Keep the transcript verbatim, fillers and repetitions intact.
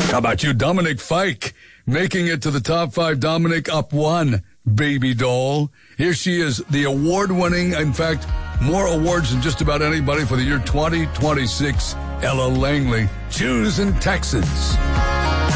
How about you, Dominic Fike, making it to the top five? Dominic, up one, baby doll. Here she is, the award-winning, in fact, more awards than just about anybody for the year twenty twenty-six, Ella Langley, Choosing Texas.